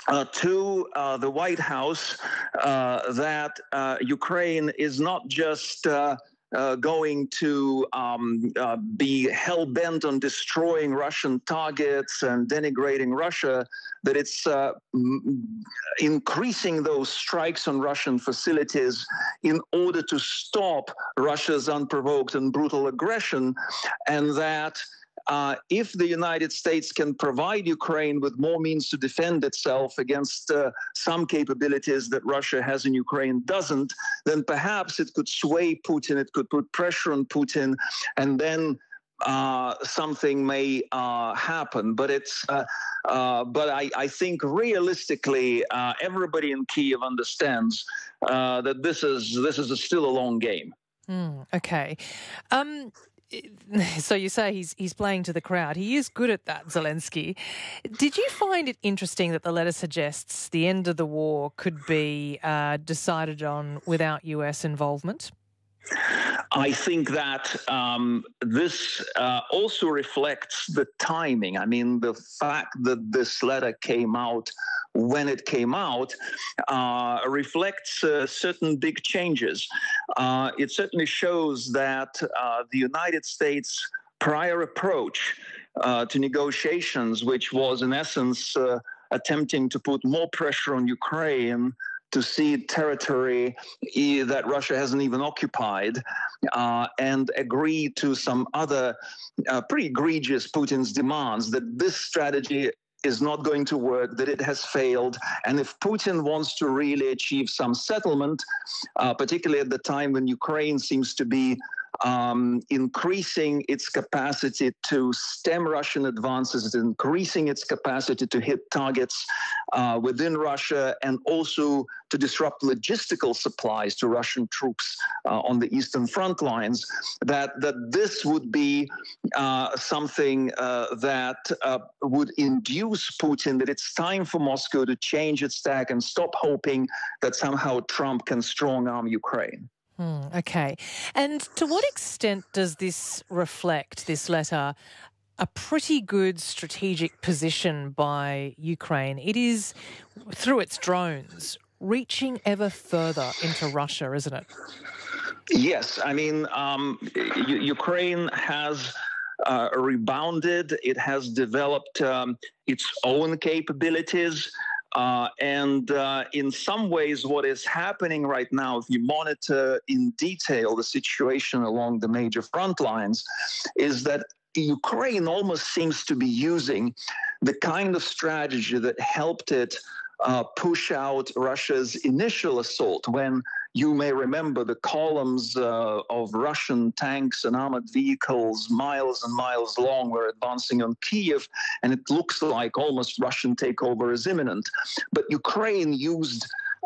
to the White House that Ukraine is not just going to be hell-bent on destroying Russian targets and denigrating Russia, that it's increasing those strikes on Russian facilities in order to stop Russia's unprovoked and brutal aggression, and that if the United States can provide Ukraine with more means to defend itself against some capabilities that Russia has in Ukraine doesn't, then perhaps it could sway Putin, it could put pressure on Putin, and then something may happen. But I think realistically, everybody in Kyiv understands that this is still a long game. Okay. So you say he's playing to the crowd. He is good at that, Zelensky. Did you find it interesting that the letter suggests the end of the war could be decided on without US involvement? I think that this also reflects the timing. I mean, the fact that this letter came out when it came out reflects certain big changes. It certainly shows that the United States' prior approach to negotiations, which was in essence attempting to put more pressure on Ukraine to cede territory that Russia hasn't even occupied, and agree to some other pretty egregious Putin's demands, that this strategy is not going to work, that it has failed. And if Putin wants to really achieve some settlement, particularly at the time when Ukraine seems to be increasing its capacity to stem Russian advances, increasing its capacity to hit targets within Russia, and also to disrupt logistical supplies to Russian troops on the eastern front lines, that this would be something that would induce Putin that it's time for Moscow to change its tack and stop hoping that somehow Trump can strong-arm Ukraine. Okay. And to what extent does this reflect, this letter, a pretty good strategic position by Ukraine? It is, through its drones, reaching ever further into Russia, isn't it? Yes. I mean, Ukraine has rebounded. It has developed its own capabilities. And in some ways, what is happening right now, if you monitor in detail the situation along the major front lines, is that Ukraine almost seems to be using the kind of strategy that helped it push out Russia's initial assault, when you may remember the columns of Russian tanks and armored vehicles, miles and miles long, were advancing on Kyiv, and it looks like almost Russian takeover is imminent. But Ukraine used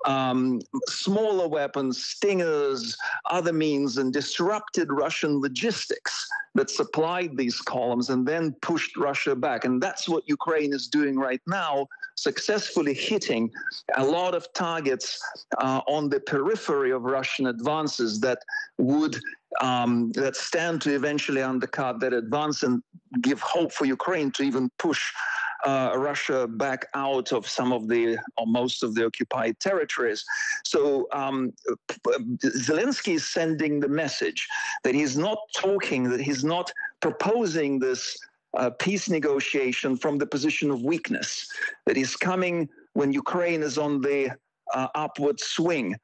smaller weapons, stingers, other means, and disrupted Russian logistics that supplied these columns and then pushed Russia back. And that's what Ukraine is doing right now, successfully hitting a lot of targets on the periphery of Russian advances that would that stand to eventually undercut that advance and give hope for Ukraine to even push Russia back out of some of the or most of the occupied territories. So Zelensky is sending the message that he's not talking, that he's not proposing this peace negotiation from the position of weakness, that is coming when Ukraine is on the upward swing.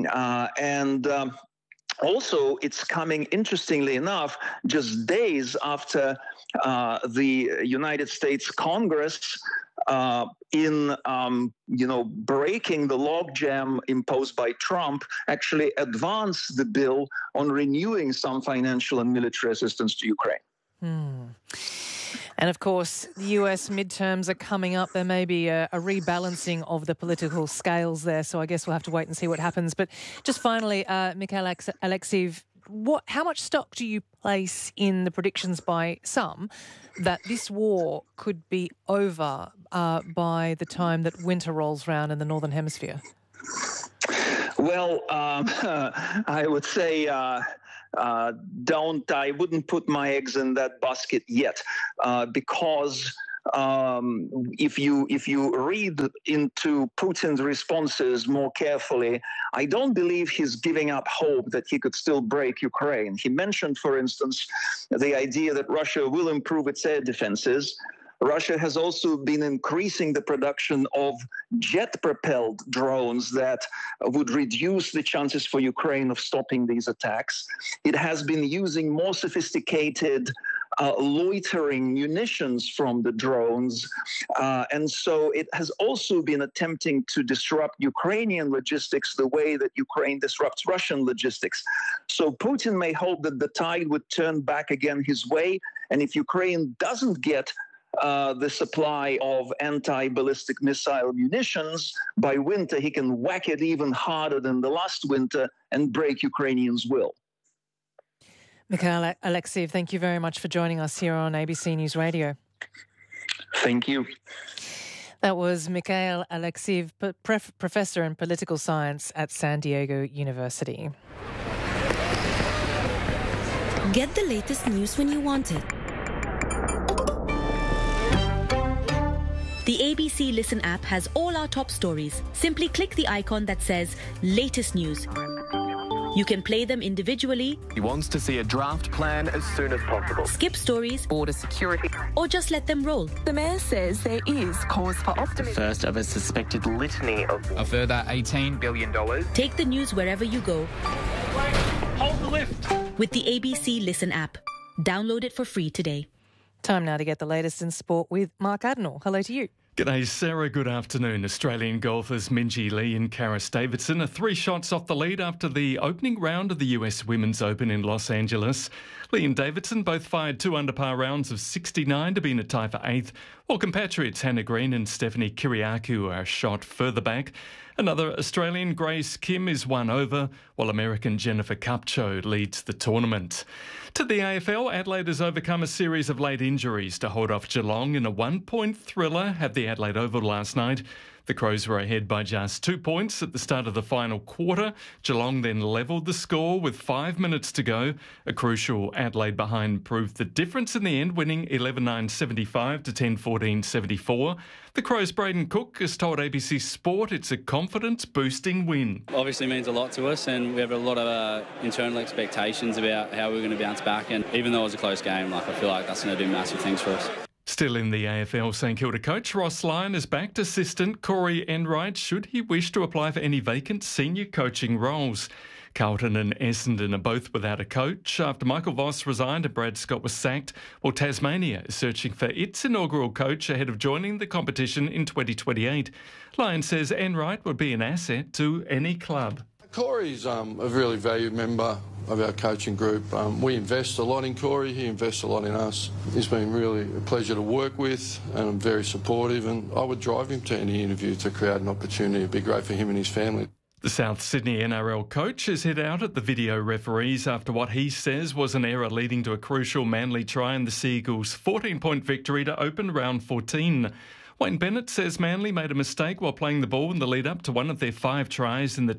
Also, it's coming, interestingly enough, just days after the United States Congress, in breaking the logjam imposed by Trump, actually advanced the bill on renewing some financial and military assistance to Ukraine. And of course, the US midterms are coming up. There may be a rebalancing of the political scales there, so I guess we'll have to wait and see what happens. But just finally, Mikhail Alexeyev, how much stock do you place in the predictions by some that this war could be over by the time that winter rolls round in the Northern Hemisphere? Well, I would say I wouldn't put my eggs in that basket yet, because if you read into Putin's responses more carefully, I don't believe he's giving up hope that he could still break Ukraine. He mentioned, for instance, the idea that Russia will improve its air defenses. Russia has also been increasing the production of jet-propelled drones that would reduce the chances for Ukraine of stopping these attacks. It has been using more sophisticated loitering munitions from the drones. And so it has also been attempting to disrupt Ukrainian logistics the way that Ukraine disrupts Russian logistics. So Putin may hope that the tide would turn back again his way. And if Ukraine doesn't get the supply of anti-ballistic missile munitions, by winter he can whack it even harder than the last winter and break Ukrainians' will. Mikhail Alexeyev, thank you very much for joining us here on ABC News Radio. Thank you. That was Mikhail Alexeyev, Professor in Political Science at San Diego University. Get the latest news when you want it. The ABC Listen app has all our top stories. Simply click the icon that says Latest News. You can play them individually. He wants to see a draft plan as soon as possible. Skip stories. Border security. Or just let them roll. The Mayor says there is cause for optimism. First of a suspected litany of... A further $18 billion. Take the news wherever you go. Hold the lift. With the ABC Listen app. Download it for free today. Time now to get the latest in sport with Mark Adenauer. Hello to you. G'day, Sarah. Good afternoon. Australian golfers Minjee Lee and Karis Davidson are 3 shots off the lead after the opening round of the US Women's Open in Los Angeles. Lee and Davidson both fired 2 under-par rounds of 69 to be in a tie for 8th, while compatriots Hannah Green and Stephanie Kyriakou are a shot further back. Another Australian, Grace Kim, is 1 over, while American Jennifer Kupcho leads the tournament. To the AFL, Adelaide has overcome a series of late injuries to hold off Geelong in a 1-point thriller at the Adelaide Oval last night. The Crows were ahead by just 2 points at the start of the final quarter. Geelong then levelled the score with 5 minutes to go. A crucial Adelaide behind proved the difference in the end, winning 11-9-75 to 10-14-74. The Crows' Braden Cook has told ABC Sport it's a confidence-boosting win. Obviously means a lot to us, and we have a lot of internal expectations about how we're going to bounce back. And even though it was a close game, I feel like that's going to do massive things for us. Still in the AFL, St Kilda coach Ross Lyon has backed assistant Corey Enright should he wish to apply for any vacant senior coaching roles. Carlton and Essendon are both without a coach after Michael Voss resigned and Brad Scott was sacked, while Tasmania is searching for its inaugural coach ahead of joining the competition in 2028. Lyon says Enright would be an asset to any club. Corey's a really valued member of our coaching group. We invest a lot in Corey, he invests a lot in us. He's been really a pleasure to work with, and I'm very supportive, and I would drive him to any interview to create an opportunity. It'd be great for him and his family. The South Sydney NRL coach has hit out at the video referees after what he says was an error leading to a crucial Manly try in the Seagulls' 14-point victory to open round 14. Wayne Bennett says Manly made a mistake while playing the ball in the lead-up to one of their 5 tries in the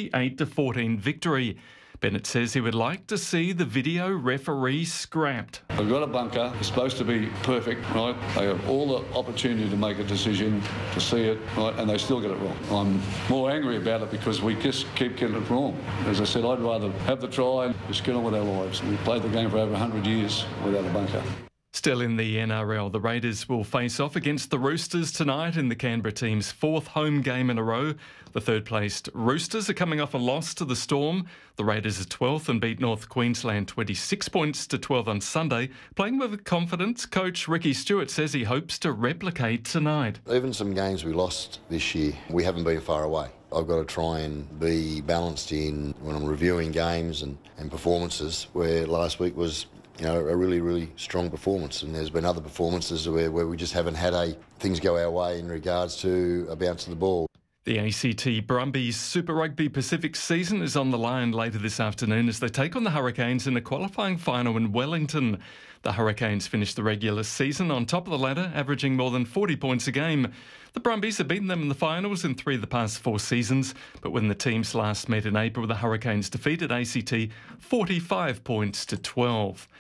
28-14 victory. Bennett says he would like to see the video referee scrapped. They've got a bunker. It's supposed to be perfect, right? They have all the opportunity to make a decision, to see it, right? And they still get it wrong. I'm more angry about it because we just keep getting it wrong. As I said, I'd rather have the try and just get on with our lives. We've played the game for over 100 years without a bunker. Still in the NRL, the Raiders will face off against the Roosters tonight in the Canberra team's 4th home game in a row. The third-placed Roosters are coming off a loss to the Storm. The Raiders are 12th and beat North Queensland 26 points to 12 on Sunday. Playing with confidence, coach Ricky Stewart says he hopes to replicate tonight. Even some games we lost this year, we haven't been far away. I've got to try and be balanced in when I'm reviewing games and performances, where last week was a really, really strong performance, and there's been other performances where we just haven't had things go our way in regards to a bounce of the ball. The ACT Brumbies Super Rugby Pacific season is on the line later this afternoon as they take on the Hurricanes in a qualifying final in Wellington. The Hurricanes finished the regular season on top of the ladder, averaging more than 40 points a game. The Brumbies have beaten them in the finals in 3 of the past 4 seasons, but when the teams last met in April, the Hurricanes defeated ACT 45 points to 12.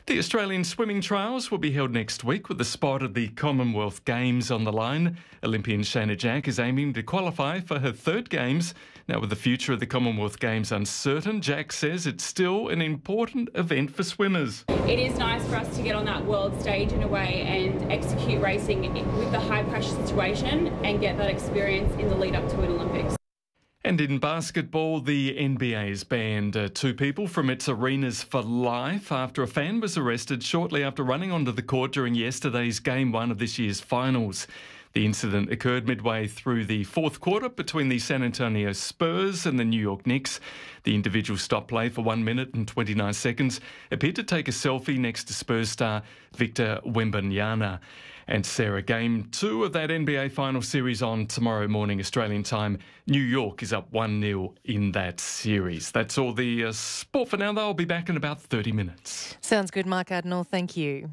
The Australian swimming trials will be held next week with the spot at the Commonwealth Games on the line. Olympian Shayna Jack is aiming to qualify for her third Games. Now, with the future of the Commonwealth Games uncertain, Jack says it's still an important event for swimmers. It is nice for us to get on that world stage in a way and execute racing with the high pressure situation and get that experience in the lead up to an Olympics. And in basketball, the NBA has banned 2 people from its arenas for life after a fan was arrested shortly after running onto the court during yesterday's Game 1 of this year's finals. The incident occurred midway through the fourth quarter between the San Antonio Spurs and the New York Knicks. The individual stopped play for 1 minute and 29 seconds, appeared to take a selfie next to Spurs star Victor Wembanyama. And Sarah, Game 2 of that NBA Final Series on tomorrow morning Australian time. New York is up 1-0 in that series. That's all the sport for now, though. I'll be back in about 30 minutes. Sounds good, Mark Adenall. Thank you.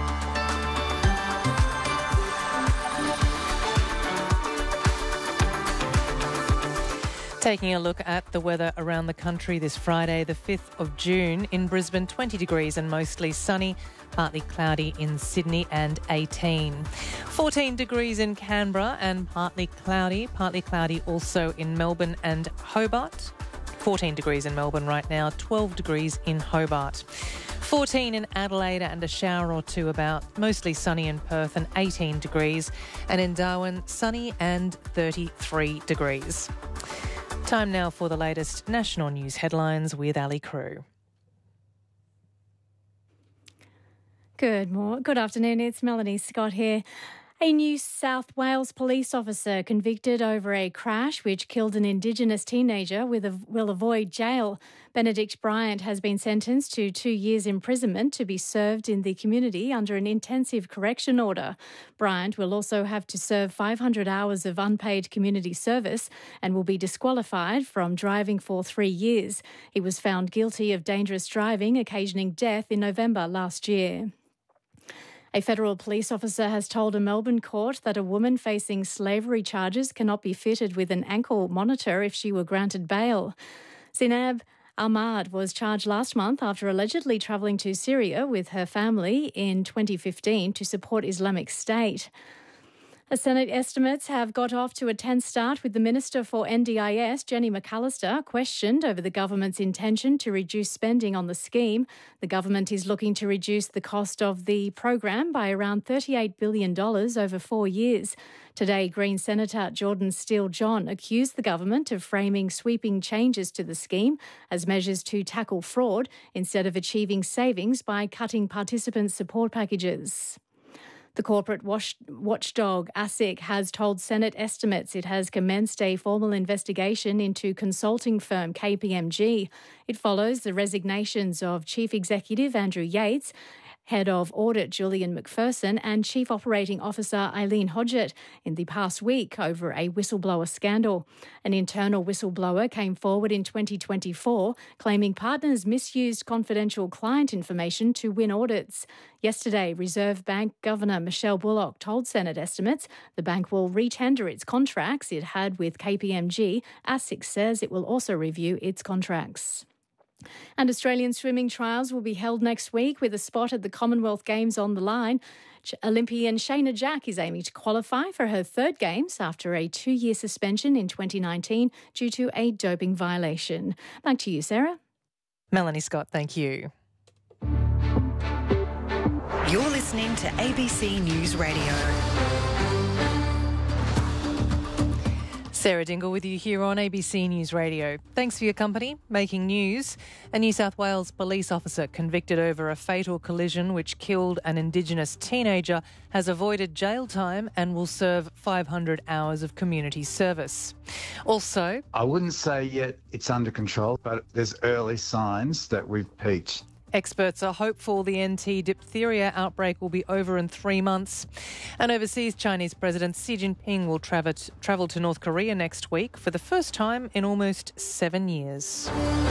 Taking a look at the weather around the country this Friday, the 5th of June. In Brisbane, 20 degrees and mostly sunny, partly cloudy in Sydney and 18. 14 degrees in Canberra and partly cloudy also in Melbourne and Hobart. 14 degrees in Melbourne right now, 12 degrees in Hobart. 14 in Adelaide and a shower or two about, mostly sunny in Perth and 18 degrees. And in Darwin, sunny and 33 degrees. Time now for the latest national news headlines with Ali Crew. Good afternoon, it's Melanie Scott here. A New South Wales police officer convicted over a crash which killed an Indigenous teenager will avoid jail. Benedict Bryant has been sentenced to 2 years imprisonment to be served in the community under an intensive correction order. Bryant will also have to serve 500 hours of unpaid community service and will be disqualified from driving for 3 years. He was found guilty of dangerous driving, occasioning death in November last year. A federal police officer has told a Melbourne court that a woman facing slavery charges cannot be fitted with an ankle monitor if she were granted bail. Zinab Ahmad was charged last month after allegedly travelling to Syria with her family in 2015 to support Islamic State. The Senate estimates have got off to a tense start with the Minister for NDIS, Jenny McAllister, questioned over the government's intention to reduce spending on the scheme. The government is looking to reduce the cost of the program by around $38 billion over 4 years. Today, Green Senator Jordan Steele-John accused the government of framing sweeping changes to the scheme as measures to tackle fraud instead of achieving savings by cutting participant support packages. The corporate watchdog ASIC has told Senate estimates it has commenced a formal investigation into consulting firm KPMG. It follows the resignations of Chief Executive Andrew Yates, Head of Audit Julian McPherson and Chief Operating Officer Eileen Hodgett in the past week over a whistleblower scandal. An internal whistleblower came forward in 2024 claiming partners misused confidential client information to win audits. Yesterday, Reserve Bank Governor Michelle Bullock told Senate estimates the bank will re-tender its contracts it had with KPMG. ASIC says it will also review its contracts. And Australian swimming trials will be held next week with a spot at the Commonwealth Games on the line. Olympian Shayna Jack is aiming to qualify for her third Games after a 2-year suspension in 2019 due to a doping violation. Back to you, Sarah. Melanie Scott, thank you. You're listening to ABC News Radio. Sarah Dingle with you here on ABC News Radio. Thanks for your company. Making news. A New South Wales police officer convicted over a fatal collision which killed an Indigenous teenager has avoided jail time and will serve 500 hours of community service. Also, I wouldn't say yet it's under control, but there's early signs that we've peaked. experts are hopeful the NT diphtheria outbreak will be over in 3 months. And overseas, Chinese President Xi Jinping will travel to North Korea next week for the first time in almost 7 years.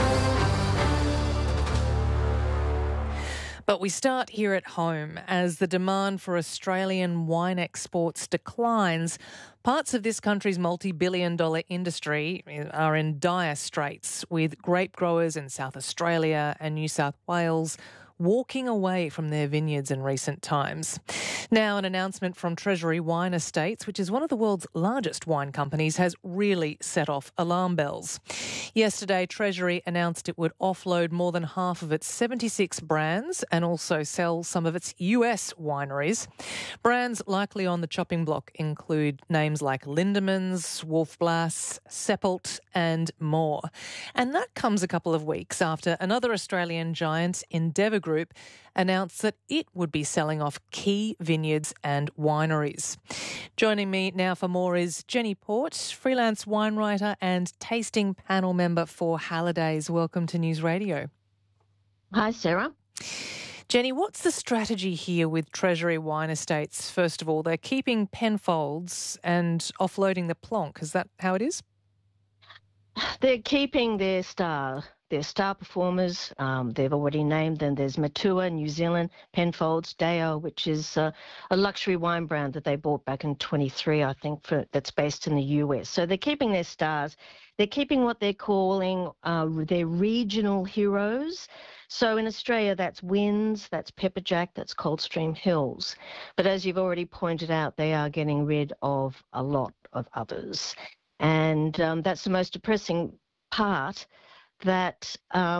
But we start here at home. As the demand for Australian wine exports declines, parts of this country's multi-billion-dollar industry are in dire straits, with grape growers in South Australia and New South Wales walking away from their vineyards in recent times. Now, an announcement from Treasury Wine Estates, which is one of the world's largest wine companies, has really set off alarm bells. Yesterday, Treasury announced it would offload more than half of its 76 brands and also sell some of its US wineries. Brands likely on the chopping block include names like Lindemans, Wolf Blass, Seppelt and more. And that comes a couple of weeks after another Australian giant, Endeavour Group, announced that it would be selling off key vineyards and wineries. Joining me now for more is Jenny Port, freelance wine writer and tasting panel member for Hallidays. Welcome to News Radio. Hi, Sarah. Jenny, what's the strategy here with Treasury Wine Estates? First of all, they're keeping Penfolds and offloading the Plonk. Is that how it is? They're keeping their star performers. They've already named them. There's Matua, New Zealand, Penfolds, Deo, which is a luxury wine brand that they bought back in 23, I think, that's based in the US. So they're keeping their stars. They're keeping what they're calling their regional heroes. So in Australia, that's Wynns, that's Pepperjack, that's Coldstream Hills. But as you've already pointed out, they are getting rid of a lot of others. And that's the most depressing part, that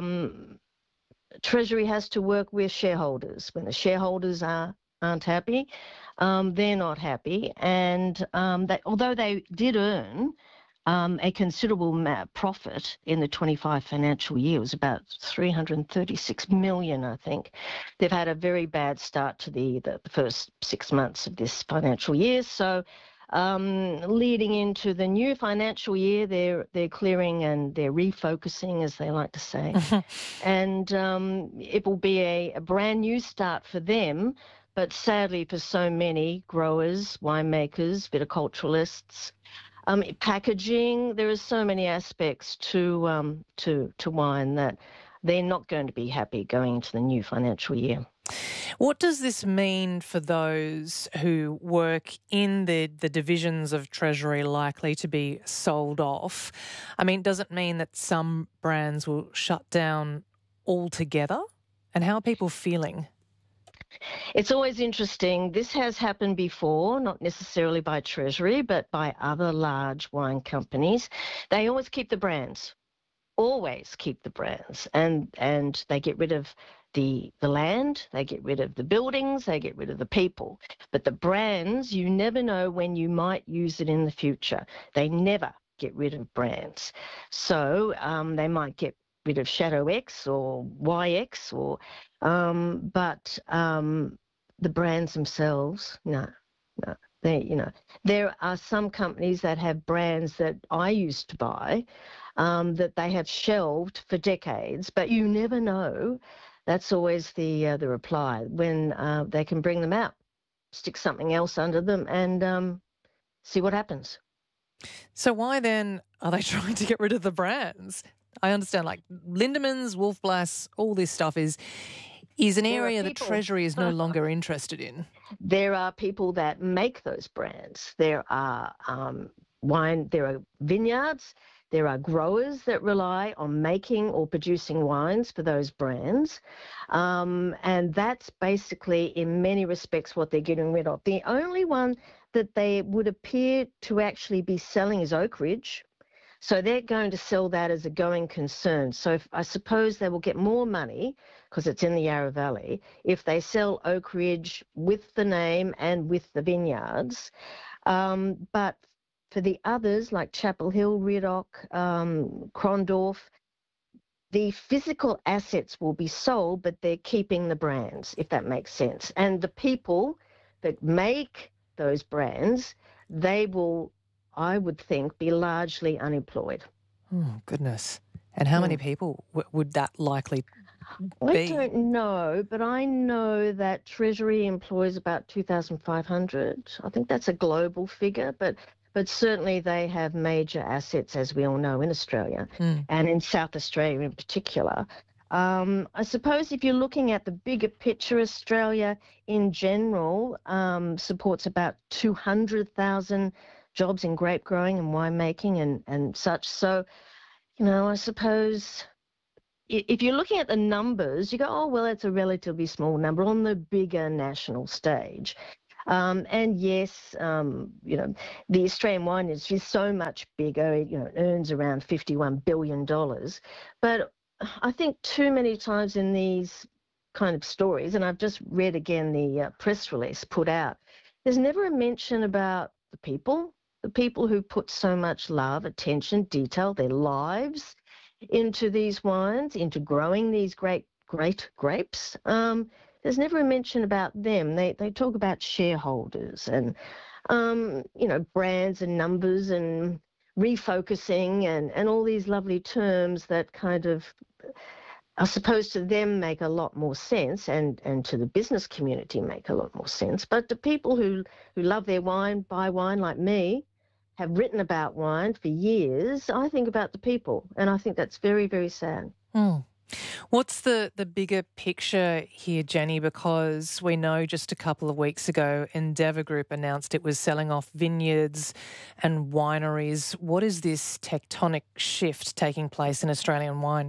Treasury has to work with shareholders. When the shareholders aren't happy, they're not happy. And although they did earn a considerable profit in the 25 financial year, it was about 336 million, I think. They've had a very bad start to the first 6 months of this financial year. So leading into the new financial year, they're clearing and they're refocusing, as they like to say. And it will be a brand new start for them, but sadly for so many growers, winemakers, viticulturalists, packaging, there are so many aspects to wine that they're not going to be happy going into the new financial year. What does this mean for those who work in the divisions of Treasury likely to be sold off? I mean, does it mean that some brands will shut down altogether? And how are people feeling? It's always interesting. This has happened before, not necessarily by Treasury, but by other large wine companies. They always keep the brands, and they get rid of the land, they get rid of the buildings, they get rid of the people. But the brands, you never know when you might use it in the future. They never get rid of brands. So they might get rid of Shadow X or YX, or but the brands themselves, no. There are some companies that have brands that I used to buy that they have shelved for decades, but you never know. That's always the reply, when they can bring them out, stick something else under them and see what happens. So why then are they trying to get rid of the brands? I understand, like Lindemans, Wolf Blass, all this stuff is an area that Treasury is no longer interested in. There are people that make those brands. There are there are vineyards. There are growers that rely on making or producing wines for those brands. And that's basically, in many respects, what they're getting rid of. The only one that they would appear to actually be selling is Oak Ridge. So they're going to sell that as a going concern. So I suppose they will get more money, because it's in the Yarra Valley, if they sell Oak Ridge with the name and with the vineyards. But for the others, like Chapel Hill, Ridoc, Krondorf, the physical assets will be sold, but they're keeping the brands, if that makes sense. And the people that make those brands, they will, I would think, be largely unemployed. Oh, goodness. And how many people would that likely be? I don't know, but I know that Treasury employs about 2,500. I think that's a global figure, but certainly they have major assets, as we all know, in Australia and in South Australia in particular. I suppose if you're looking at the bigger picture, Australia in general supports about 200,000 jobs in grape growing and winemaking and such. So, I suppose if you're looking at the numbers, you go, oh, well, it's a relatively small number on the bigger national stage. And yes, the Australian wine industry is so much bigger. It earns around $51 billion. But I think too many times in these kind of stories, and I've just read again the press release put out, there's never a mention about the people who put so much love, attention, detail, their lives into these wines, into growing these great grapes. There's never a mention about them. They talk about shareholders and, brands and numbers and refocusing and all these lovely terms that kind of are supposed to them make a lot more sense and to the business community make a lot more sense. But the people who love their wine, buy wine like me, have written about wine for years, I think about the people. And I think that's very, very sad. Mm. What's the bigger picture here, Jenny? Because we know just a couple of weeks ago, Endeavour Group announced it was selling off vineyards and wineries. What is this tectonic shift taking place in Australian wine?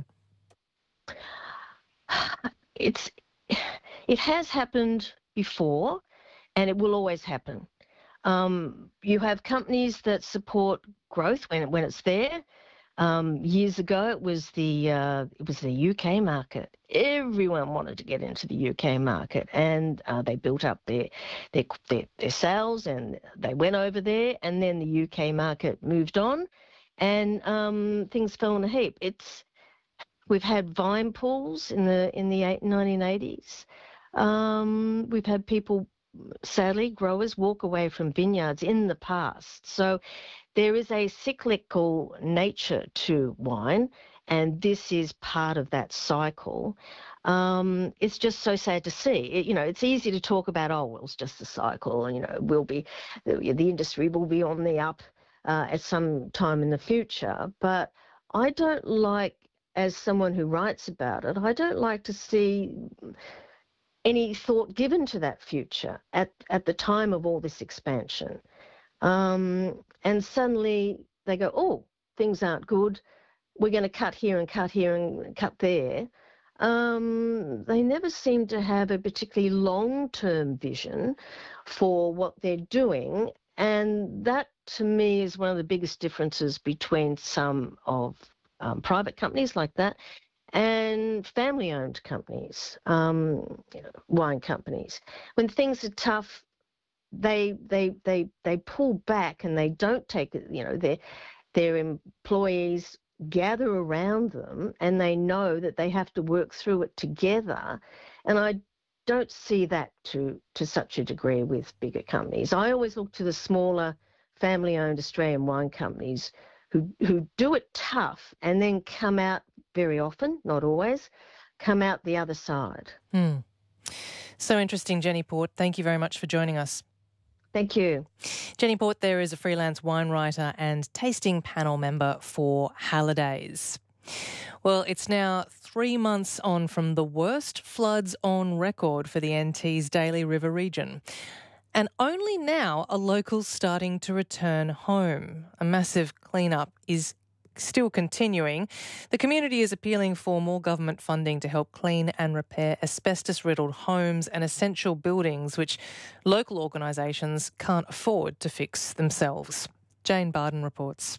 It has happened before, and it will always happen. You have companies that support growth when it's there. Years ago, it was the UK market. Everyone wanted to get into the UK market, and they built up their sales, and they went over there. And then the UK market moved on, and things fell in a heap. We've had vine pools in the 1980s. We've had people, sadly, growers walk away from vineyards in the past. So there is a cyclical nature to wine, and this is part of that cycle. It's just so sad to see. It's easy to talk about, oh, well, it's just a cycle. The industry will be on the up at some time in the future. But I don't like, as someone who writes about it, I don't like to see any thought given to that future at the time of all this expansion. And suddenly they go, oh, things aren't good. We're going to cut here and cut here and cut there. They never seem to have a particularly long-term vision for what they're doing. And that, to me, is one of the biggest differences between some of private companies like that and family-owned companies, wine companies. When things are tough, they pull back and they don't take it. Their employees gather around them and they know that they have to work through it together. And I don't see that to such a degree with bigger companies. I always look to the smaller family-owned Australian wine companies who do it tough and then come out very often, not always, come out the other side. So interesting, Jenny Port. Thank you very much for joining us. Thank you. Jenny Port there is a freelance wine writer and tasting panel member for Hallidays. Well, it's now 3 months on from the worst floods on record for the NT's Daly River region. And only now are locals starting to return home. A massive clean-up is still continuing. The community is appealing for more government funding to help clean and repair asbestos-riddled homes and essential buildings which local organisations can't afford to fix themselves. Jane Barden reports.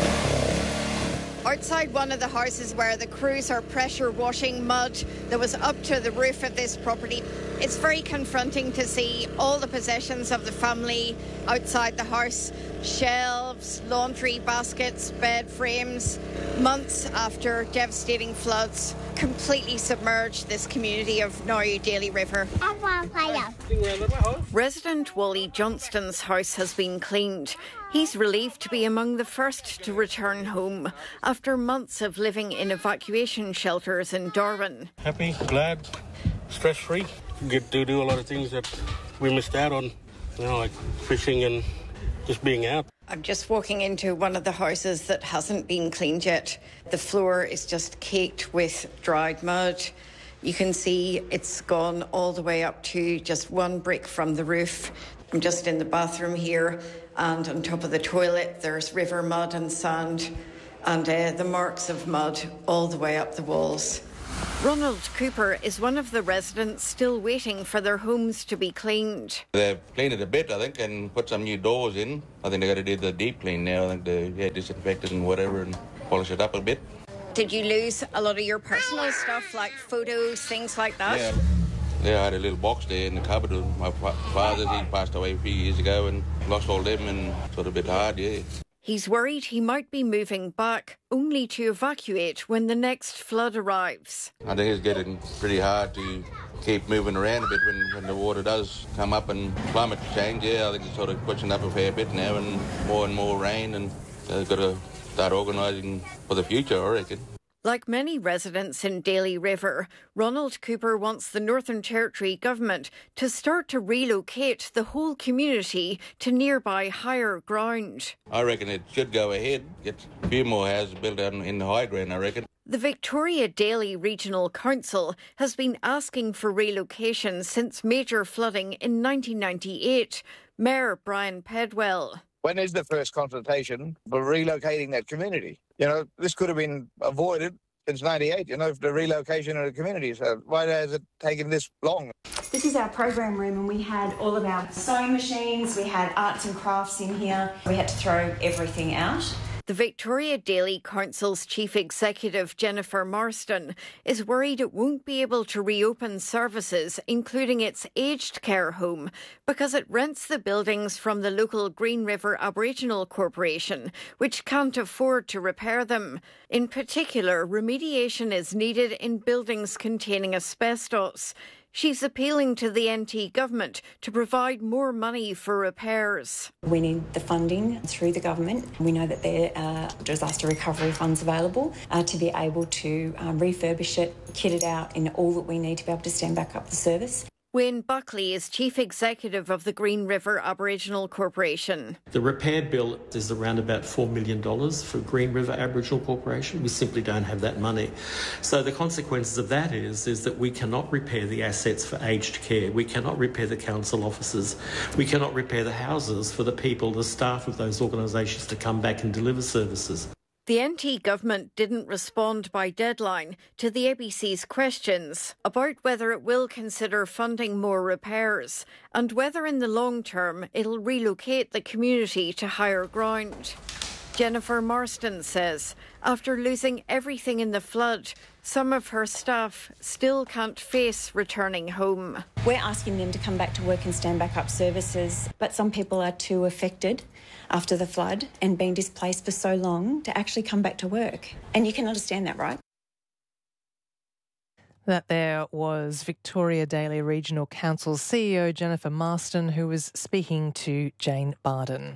Outside one of the houses where the crews are pressure washing mud that was up to the roof of this property, it's very confronting to see all the possessions of the family outside the house. Shelves, laundry baskets, bed frames, months after devastating floods completely submerged this community of now Daly River. Resident Wally Johnston's house has been cleaned. He's relieved to be among the first to return home after months of living in evacuation shelters in Darwin. Happy, glad, stress-free. Get to do a lot of things that we missed out on, like fishing and just being out. I'm just walking into one of the houses that hasn't been cleaned yet. The floor is just caked with dried mud. You can see it's gone all the way up to just one brick from the roof. I'm just in the bathroom here, and on top of the toilet there's river mud and sand. and the marks of mud all the way up the walls. Ronald Cooper is one of the residents still waiting for their homes to be cleaned. They've cleaned it a bit, I think, and put some new doors in. I think they've got to do the deep clean now. I think they disinfect it and whatever and polish it up a bit. Did you lose a lot of your personal stuff, like photos, things like that? Yeah, I had a little box there in the cupboard with my father's. He passed away a few years ago and lost all them, and sort of a bit hard, yeah. He's worried he might be moving back, only to evacuate when the next flood arrives. I think it's getting pretty hard to keep moving around a bit when the water does come up, and climate change, I think it's sort of pushing up a fair bit now, and more rain, and they've got to start organising for the future, I reckon. Like many residents in Daly River, Ronald Cooper wants the Northern Territory government to start to relocate the whole community to nearby higher ground. I reckon it should go ahead, get a few more houses built out in the high ground, I reckon. The Victoria Daly Regional Council has been asking for relocation since major flooding in 1998. Mayor Brian Pedwell. When is the first consultation for relocating that community? You know, this could have been avoided since 98, the relocation of the community. So why has it taken this long? This is our program room, and we had all of our sewing machines, we had arts and crafts in here. We had to throw everything out. The Victoria Daly Council's Chief Executive, Jennifer Marston, is worried it won't be able to reopen services, including its aged care home, because it rents the buildings from the local Green River Aboriginal Corporation, which can't afford to repair them. In particular, remediation is needed in buildings containing asbestos. She's appealing to the NT government to provide more money for repairs. We need the funding through the government. We know that there are disaster recovery funds available to be able to refurbish it, kit it out in all that we need to be able to stand back up the service. Wayne Buckley is Chief Executive of the Green River Aboriginal Corporation. The repair bill is around about $4 million for Green River Aboriginal Corporation. We simply don't have that money. So the consequences of that is that we cannot repair the assets for aged care. We cannot repair the council offices. We cannot repair the houses for the people, the staff of those organisations to come back and deliver services. The NT government didn't respond by deadline to the ABC's questions about whether it will consider funding more repairs and whether in the long term it'll relocate the community to higher ground. Jennifer Marston says after losing everything in the flood, some of her staff still can't face returning home. We're asking them to come back to work and stand back up services, but some people are too affected after the flood and being displaced for so long to actually come back to work. And you can understand that, right? That there was Victoria Daly Regional Council's CEO Jennifer Marston, who was speaking to Jane Barden.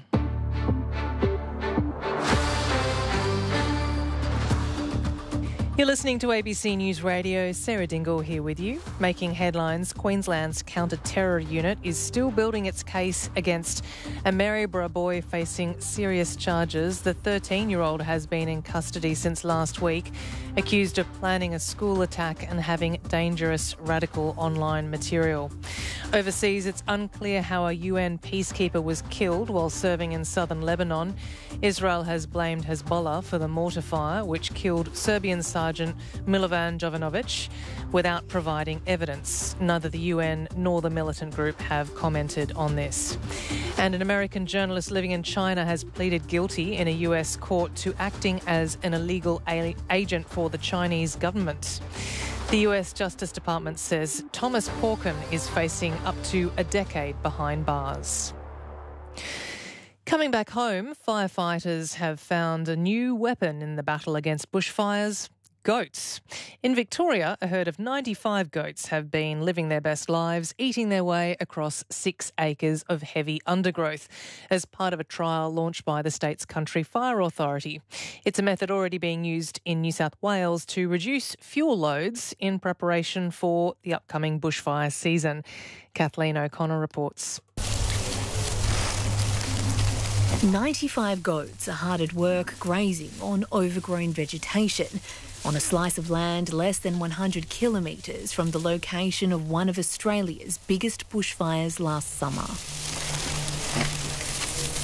You're listening to ABC News Radio. Sarah Dingle here with you. Making headlines, Queensland's counter-terror unit is still building its case against a Maryborough boy facing serious charges. The 13-year-old has been in custody since last week, accused of planning a school attack and having dangerous radical online material. Overseas, it's unclear how a UN peacekeeper was killed while serving in southern Lebanon. Israel has blamed Hezbollah for the mortar fire, which killed Serbian Sergeant Milovan Jovanovic, without providing evidence. Neither the UN nor the militant group have commented on this. And an American journalist living in China has pleaded guilty in a US court to acting as an illegal agent for the Chinese government. The US Justice Department says Thomas Porkin is facing up to a decade behind bars. Coming back home, firefighters have found a new weapon in the battle against bushfires: goats. In Victoria, a herd of 95 goats have been living their best lives, eating their way across 6 acres of heavy undergrowth as part of a trial launched by the state's Country Fire Authority. It's a method already being used in New South Wales to reduce fuel loads in preparation for the upcoming bushfire season. Kathleen O'Connor reports. 95 goats are hard at work grazing on overgrown vegetation on a slice of land less than 100 kilometres from the location of one of Australia's biggest bushfires last summer.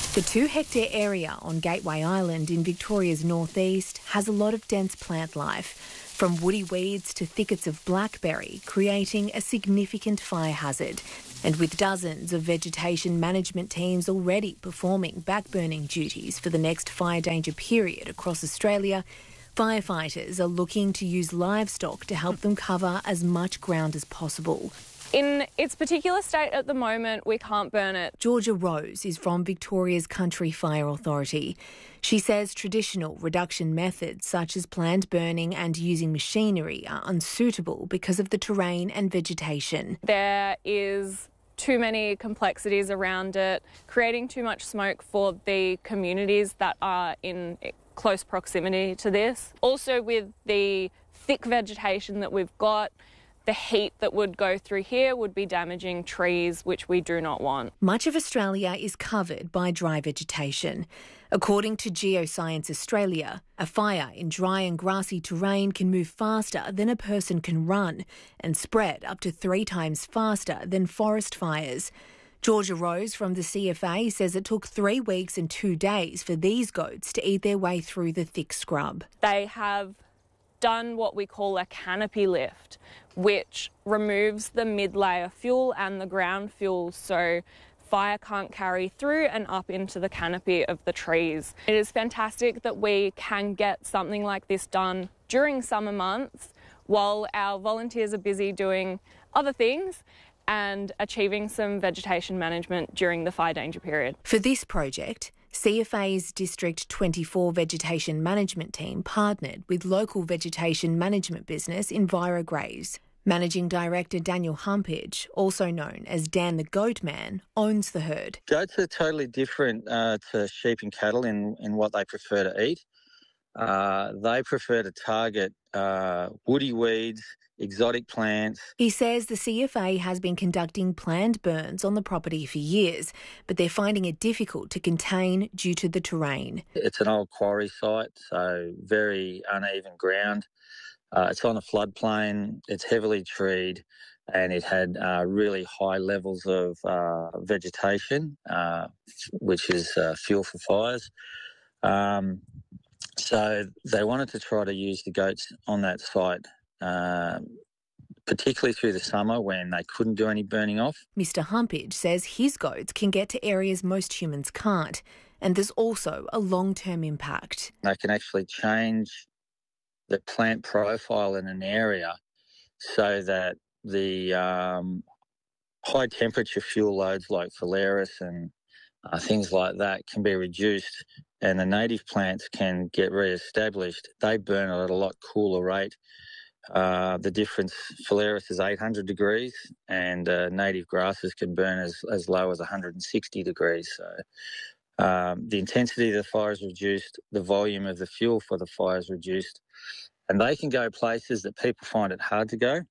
The 2-hectare area on Gateway Island in Victoria's northeast has a lot of dense plant life, from woody weeds to thickets of blackberry, creating a significant fire hazard. And with dozens of vegetation management teams already performing backburning duties for the next fire danger period across Australia, firefighters are looking to use livestock to help them cover as much ground as possible. In its particular state at the moment, we can't burn it. Georgia Rose is from Victoria's Country Fire Authority. She says traditional reduction methods such as planned burning and using machinery are unsuitable because of the terrain and vegetation. There is too many complexities around it, creating too much smoke for the communities that are in close proximity to this. Also, with the thick vegetation that we've got, the heat that would go through here would be damaging trees, which we do not want. Much of Australia is covered by dry vegetation. According to Geoscience Australia, a fire in dry and grassy terrain can move faster than a person can run and spread up to 3 times faster than forest fires. Georgia Rose from the CFA says it took 3 weeks and 2 days for these goats to eat their way through the thick scrub. They have done what we call a canopy lift, which removes the mid-layer fuel and the ground fuel so fire can't carry through and up into the canopy of the trees. It is fantastic that we can get something like this done during summer months while our volunteers are busy doing other things and achieving some vegetation management during the fire danger period. For this project, CFA's District 24 Vegetation Management Team partnered with local vegetation management business EnviroGraze. Managing Director Daniel Humpage, also known as Dan the Goat Man, owns the herd. Goats are totally different to sheep and cattle in what they prefer to eat. They prefer to target woody weeds, exotic plants. He says the CFA has been conducting planned burns on the property for years, but they're finding it difficult to contain due to the terrain. It's an old quarry site, so very uneven ground. It's on a floodplain, it's heavily treed, and it had really high levels of vegetation, which is fuel for fires. So they wanted to try to use the goats on that site, particularly through the summer when they couldn't do any burning off. Mr Humpage says his goats can get to areas most humans can't, and there's also a long-term impact. They can actually change the plant profile in an area so that the high temperature fuel loads like Phalaris and things like that can be reduced, and the native plants can get re-established. They burn at a lot cooler rate. The difference, Phalaris is 800 degrees and native grasses can burn as low as 160 degrees. So the intensity of the fire is reduced, the volume of the fuel for the fire is reduced, and they can go places that people find it hard to go.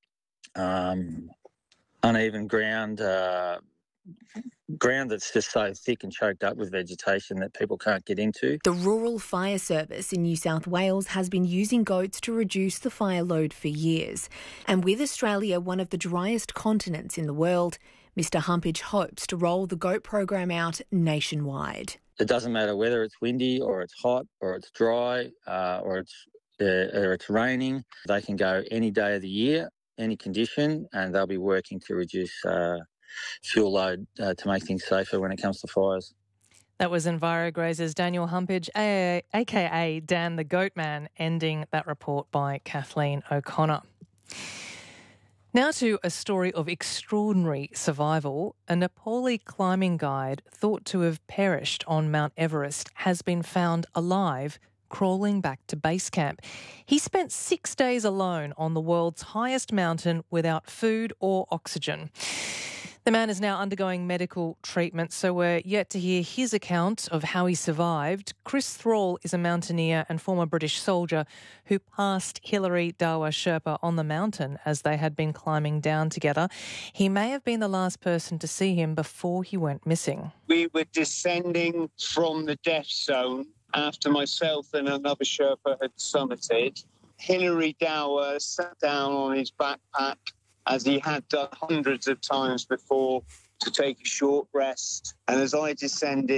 Uneven ground, ground that's just so thick and choked up with vegetation that people can't get into. The Rural Fire Service in New South Wales has been using goats to reduce the fire load for years. And with Australia one of the driest continents in the world, Mr Humpage hopes to roll the goat program out nationwide. It doesn't matter whether it's windy or it's hot or it's dry or it's raining. They can go any day of the year, any condition, and they'll be working to reduce fuel load to make things safer when it comes to fires. That was EnviroGraze's Daniel Humpage, a.k.a. Dan the Goat Man, ending that report by Kathleen O'Connor. Now to a story of extraordinary survival. A Nepali climbing guide thought to have perished on Mount Everest has been found alive, crawling back to base camp. He spent 6 days alone on the world's highest mountain without food or oxygen. The man is now undergoing medical treatment, so we're yet to hear his account of how he survived. Chris Thrall is a mountaineer and former British soldier who passed Hilary Dawa Sherpa on the mountain as they had been climbing down together. He may have been the last person to see him before he went missing. We were descending from the death zone after myself and another Sherpa had summited. Hilary Dawa sat down on his backpack, as he had done hundreds of times before, to take a short rest. And as I descended,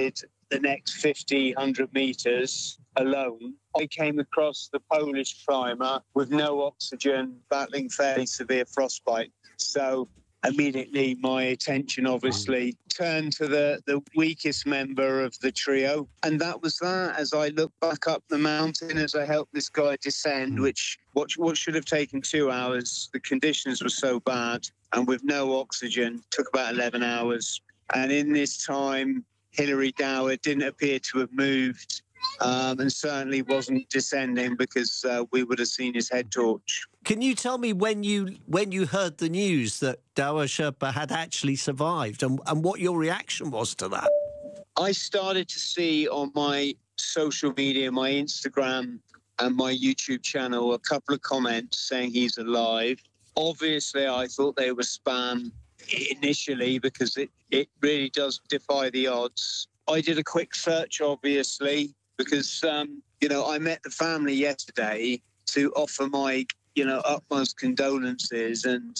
the next 50, 100 metres alone, I came across the Polish climber with no oxygen, battling fairly severe frostbite. So immediately my attention obviously turned to the weakest member of the trio. And that was that. As I looked back up the mountain, as I helped this guy descend, what should have taken 2 hours, the conditions were so bad, and with no oxygen, took about 11 hours. And in this time, Hilary Dower didn't appear to have moved, and certainly wasn't descending, because we would have seen his head torch. Can you tell me when you heard the news that Dower Sherpa had actually survived, and what your reaction was to that? I started to see on my social media, my Instagram and my YouTube channel, a couple of comments saying he's alive. Obviously, I thought they were spam initially, because it really does defy the odds. I did a quick search, obviously, because, I met the family yesterday to offer my, utmost condolences and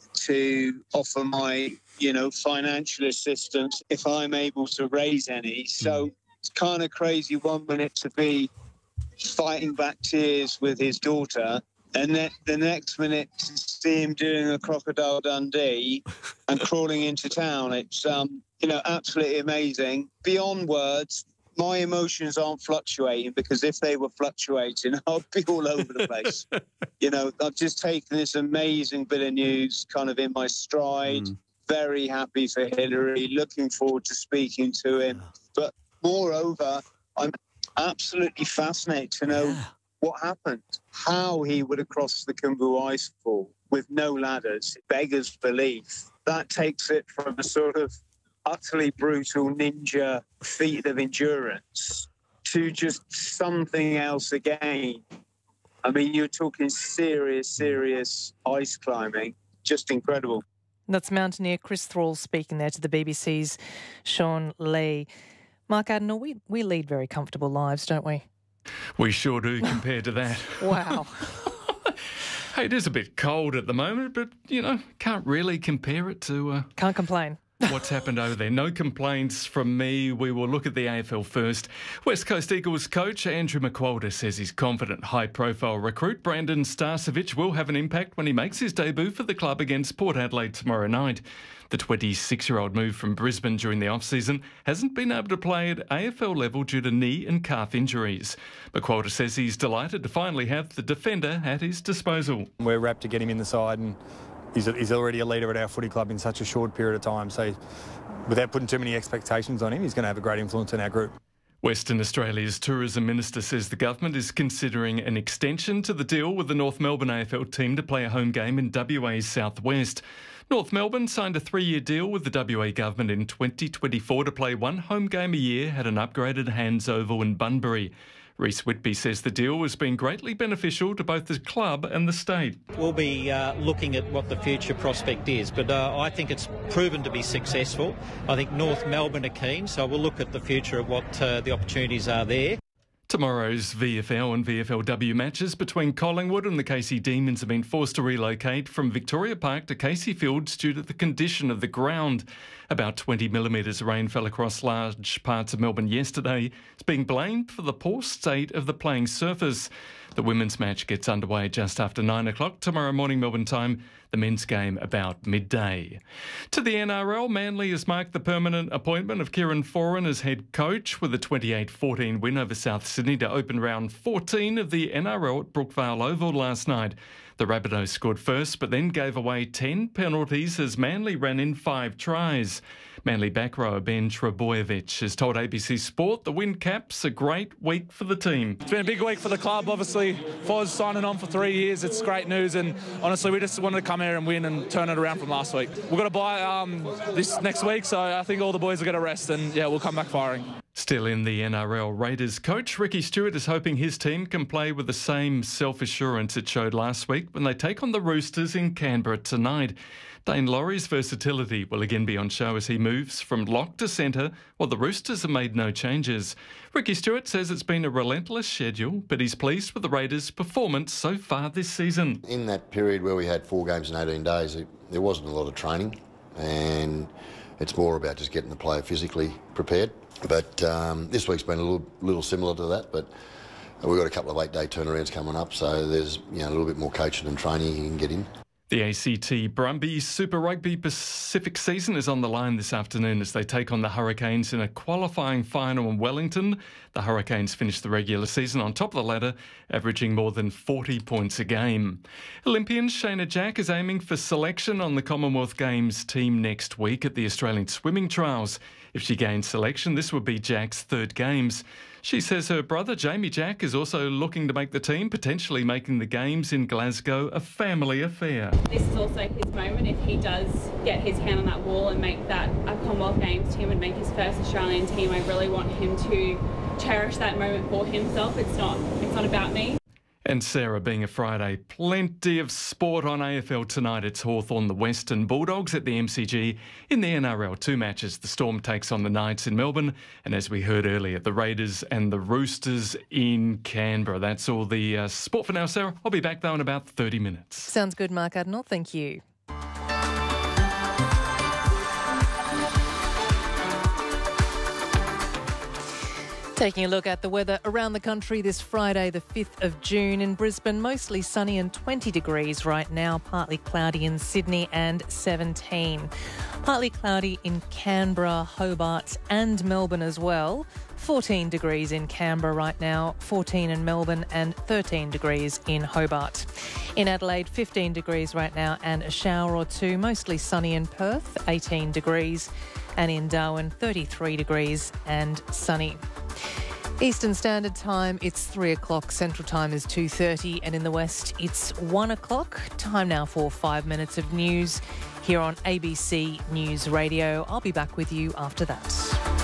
to offer my, financial assistance if I'm able to raise any. So it's kind of crazy 1 minute to be fighting back tears with his daughter, and then the next minute to see him doing a Crocodile Dundee and crawling into town. It's, absolutely amazing. Beyond words, my emotions aren't fluctuating, because if they were fluctuating, I'd be all over the place. I've just taken this amazing bit of news kind of in my stride. Very happy for Hilary, looking forward to speaking to him. But moreover, I'm absolutely fascinated to know what happened, how he would have crossed the Khumbu Icefall with no ladders. It beggars belief. That takes it from a sort of utterly brutal ninja feat of endurance to just something else again. I mean, you're talking serious ice climbing. Just incredible. That's mountaineer Chris Thrall speaking there to the BBC's Sean Lee. Mark Adenauer, we lead very comfortable lives, don't we? We sure do, compared to that. Wow. Hey, it is a bit cold at the moment, but, can't really compare it to... Can't complain. What's happened over there? No complaints from me. We will look at the AFL first. West Coast Eagles coach Andrew McQualter says his confident, high-profile recruit Brandon Starcevich will have an impact when he makes his debut for the club against Port Adelaide tomorrow night. The 26-year-old moved from Brisbane during the off-season hasn't been able to play at AFL level due to knee and calf injuries. McQualter says he's delighted to finally have the defender at his disposal. We're rapt to get him in the side, and he's already a leader at our footy club in such a short period of time. So without putting too many expectations on him, he's going to have a great influence in our group. Western Australia's Tourism Minister says the government is considering an extension to the deal with the North Melbourne AFL team to play a home game in WA's southwest. North Melbourne signed a 3-year deal with the WA government in 2024 to play one home game a year at an upgraded Hands Oval in Bunbury. Rhys Whitby says the deal has been greatly beneficial to both the club and the state. We'll be looking at what the future prospect is, but I think it's proven to be successful. I think North Melbourne are keen, so we'll look at the future of what the opportunities are there. Tomorrow's VFL and VFLW matches between Collingwood and the Casey Demons have been forced to relocate from Victoria Park to Casey Fields due to the condition of the ground. About 20 millimetres of rain fell across large parts of Melbourne yesterday. It's being blamed for the poor state of the playing surface. The women's match gets underway just after 9 o'clock tomorrow morning Melbourne time. The men's game about midday. To the NRL, Manly has marked the permanent appointment of Kieran Foran as head coach with a 28-14 win over South Sydney to open round 14 of the NRL at Brookvale Oval last night. The Rabbitohs scored first but then gave away 10 penalties as Manly ran in 5 tries. Manly back rower Ben Trebojevic has told ABC Sport the win caps a great week for the team. It's been a big week for the club, obviously. Foz signing on for 3 years, it's great news, and honestly we just wanted to come here and win and turn it around from last week. We've got to buy this next week, so I think all the boys will get a rest and we'll come back firing. Still in the NRL, Raiders coach Ricky Stuart is hoping his team can play with the same self-assurance it showed last week when they take on the Roosters in Canberra tonight. Dane Laurie's versatility will again be on show as he moves from lock to centre, while the Roosters have made no changes. Ricky Stuart says it's been a relentless schedule, but he's pleased with the Raiders' performance so far this season. In that period where we had 4 games in 18 days, there wasn't a lot of training, and It's more about just getting the player physically prepared. But this week's been a little similar to that, but we've got a couple of 8-day turnarounds coming up, so there's a little bit more coaching and training you can get in. The ACT Brumbies Super Rugby Pacific season is on the line this afternoon as they take on the Hurricanes in a qualifying final in Wellington. The Hurricanes finished the regular season on top of the ladder, averaging more than 40 points a game. Olympian Shayna Jack is aiming for selection on the Commonwealth Games team next week at the Australian Swimming Trials. If she gains selection, this would be Jack's third Games. She says her brother, Jamie Jack, is also looking to make the team, potentially making the Games in Glasgow a family affair. This is also his moment. If he does get his hand on that wall and make that a Commonwealth Games team and make his first Australian team, I really want him to cherish that moment for himself. It's not about me. And Sarah, being a Friday, plenty of sport on AFL tonight. It's Hawthorn, the Western Bulldogs at the MCG. In the NRL, 2 matches. The Storm takes on the Knights in Melbourne. And as we heard earlier, the Raiders and the Roosters in Canberra. That's all the sport for now, Sarah. I'll be back, though, in about 30 minutes. Sounds good, Mark Adenall. Thank you. Taking a look at the weather around the country this Friday, the 5th of June. In Brisbane, mostly sunny and 20 degrees right now, partly cloudy in Sydney and 17. Partly cloudy in Canberra, Hobart and Melbourne as well. 14 degrees in Canberra right now, 14 in Melbourne and 13 degrees in Hobart. In Adelaide, 15 degrees right now and a shower or two, mostly sunny in Perth, 18 degrees. And in Darwin, 33 degrees and sunny. Eastern Standard Time, it's 3 o'clock. Central Time is 2:30, and in the West, it's 1 o'clock. Time now for 5 minutes of news here on ABC News Radio. I'll be back with you after that.